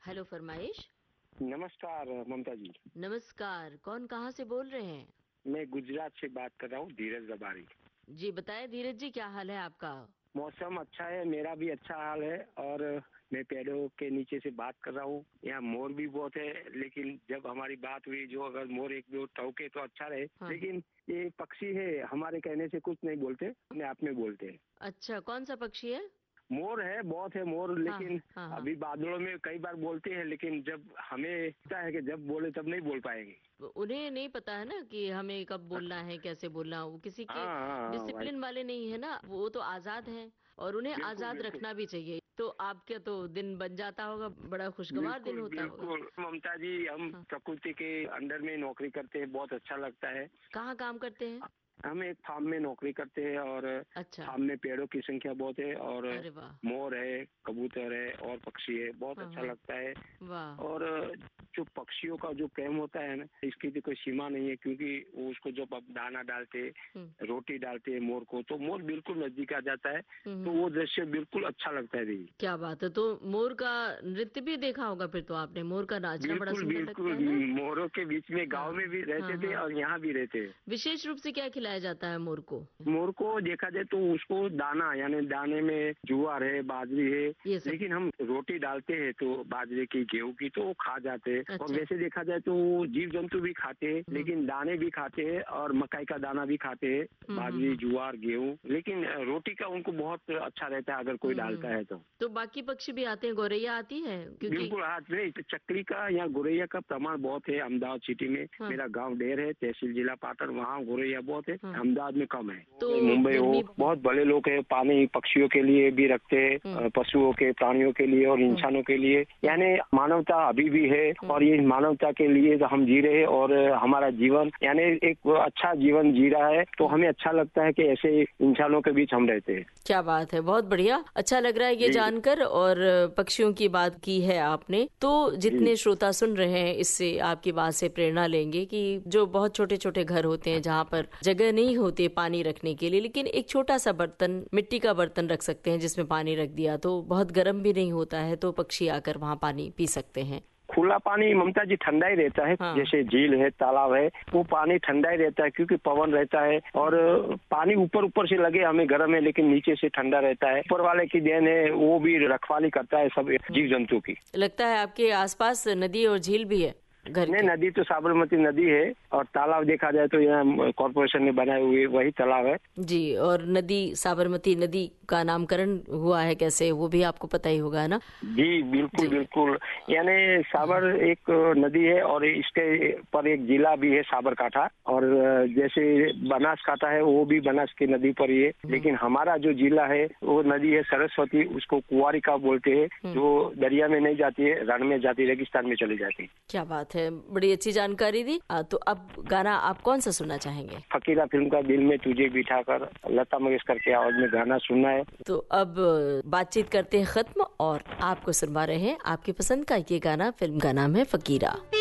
Hello फरमाइश। नमस्कार ममता जी। नमस्कार, कौन कहाँ से बोल रहे हैं? मैं गुजरात से बात कर रहा हूँ, धीरज दबारी। जी बताएं धीरज जी, क्या हाल है आपका? मौसम अच्छा है, मेरा भी अच्छा हाल है। और मैं पेड़ों के नीचे से बात कर रहा हूँ। यहाँ मोर भी बहुत है, लेकिन जब हमारी बात हुई, जो अगर मोर एक दो टौके तो अच्छा रहे। हाँ। लेकिन ये पक्षी है, हमारे कहने से कुछ नहीं बोलते, अपने आप में बोलते हैं। अच्छा, कौन सा पक्षी है? मोर है, बहुत है मोर, हाँ लेकिन हाँ हाँ। अभी बादलों में कई बार बोलते हैं, लेकिन जब हमें लगता है कि जब बोले तब नहीं बोल पाएंगे। उन्हें नहीं पता है ना कि हमें कब बोलना है, कैसे बोलना है। वो किसी हाँ के हाँ हाँ भाई। डिसिप्लिन वाले नहीं है ना, वो तो आजाद हैं और उन्हें बिल्कुल आजाद बिल्कुल। रखना भी चाहिए। तो आपका तो दिन बन जाता होगा, बड़ा खुशगवार दिन बिल्कुल होता होगा। बिल्कुल ममता जी, हम हाँ। प्रकृति के अंडर में नौकरी करते हैं, बहुत अच्छा लगता है। कहाँ काम करते हैं? हम एक फार्म में नौकरी करते हैं और अच्छा। फार्म में पेड़ों की संख्या बहुत है, और अरे वाह। मोर है, कबूतर है और पक्षी है, बहुत हाँ अच्छा हाँ। लगता है। वाह। और जो पक्षियों का जो प्रेम होता है ना, इसकी भी कोई सीमा नहीं है, क्योंकि वो उसको जब आप दाना डालते, हम्म रोटी डालते हैं मोर को, तो मोर बिल्कुल नजदीक आ जाता है। तो हम्म। वो दृश्य बिल्कुल अच्छा लगता है दीदी। क्या बात है। तो मोर का नृत्य भी देखा होगा फिर तो आपने। मोर का नाचना बड़ा बिल्कुल सुंदर लगता बिल्कुल। है ना। मोरों के बीच में गांव हाँ में भी हाँ रहते थे हाँ। और यहाँ भी रहते हैं। विशेष रूप से क्या खिलाया जाता है मोर को? मोर को देखा जाए तो उसको दाना, यानी दाने में ज्वार है, बाजरी है, ये सब। लेकिन हम रोटी डालते हैं तो बाजरे की, गेहूं की, तो वो खा जाते हैं। और अच्छा। वैसे देखा जाए तो वो जीव जंतु भी खाते हैं, हम्म लेकिन दाने भी खाते हैं और मकई का दाना भी खाते हैं, बाजरी, हम्म। ज्वार, गेहूं, लेकिन रोटी का उनको बहुत अच्छा रहता है अगर कोई डालता है तो। तो बाकी पक्षी भी आते हैं, गौरैया आती है क्योंकि। बिल्कुल, हाथ में चकली का या गोरैया का प्रमाण बहुत है अहमदाबाद सिटी में। हाँ मेरा गांव ढेर है, तहसील जिला पाटन, वहाँ गोरैया बहुत है। हाँ। अहमदाबाद में कम है। तो मुंबई हो, गर्मी। बहुत बड़े लोग हैं, पानी पक्षियों के लिए भी रखते हैं, पशुओं के, प्राणियों के लिए और इंसानों के लिए। यानी मानवता अभी भी है, और ये मानवता के लिए तो हम जी रहे हैं, और हमारा जीवन यानी एक अच्छा जीवन जी रहा है। तो हमें अच्छा लगता है कि ऐसे इंसानों के बीच हम रहते हैं। क्या बात है, बहुत बढ़िया। अच्छा लग रहा है ये जी जानकर। और पक्षियों की बात की है आपने, तो जी। जितने श्रोता सुन रहे हैं इससे आपकी बात से प्रेरणा लेंगे कि जो बहुत छोटे छोटे घर होते हैं जहाँ पर जगह नहीं होती पानी रखने के लिए, लेकिन एक छोटा सा बर्तन, मिट्टी का बर्तन रख सकते हैं जिसमें पानी रख दिया तो बहुत गर्म भी नहीं होता है, तो पक्षी आकर वहाँ पानी पी सकते हैं। खुला पानी ममता जी ठंडा ही रहता है। हाँ। जैसे झील है, तालाब है, वो पानी ठंडा ही रहता है, क्योंकि पवन रहता है। और पानी ऊपर ऊपर से लगे हमें गर्म है, लेकिन नीचे से ठंडा रहता है। ऊपर वाले की देन है, वो भी रखवाली करता है सब जीव जंतु की। लगता है आपके आसपास नदी और झील भी है घर नहीं, के। नदी तो साबरमती नदी है, और तालाब देखा जाए तो यहाँ कॉर्पोरेशन ने बनाए हुए वही तालाब है। जी, और नदी, साबरमती नदी का नामकरण हुआ है कैसे, वो भी आपको पता ही होगा ना। जी बिल्कुल जी। बिल्कुल। यानी साबर एक नदी है, और इसके पर एक जिला भी है साबरकाठा। और जैसे बनासकाठा है, वो भी बनास की नदी पर ही है। लेकिन हमारा जो जिला है वो नदी है सरस्वती, उसको कुंवारिका बोलते हैं, जो दरिया में नहीं जाती है, रण में जाती, रेगिस्तान में चली जाती है। क्या बात है, बड़ी अच्छी जानकारी दी। तो अब गाना आप कौन सा सुनना चाहेंगे? फकीरा फिल्म का दिल में तुझे बिठाकर, लता मंगेशकर के आवाज में गाना सुनना है। तो अब बातचीत करते हैं खत्म, और आपको सुनवा रहे हैं आपकी पसंद का ये गाना। फिल्म का नाम है फकीरा।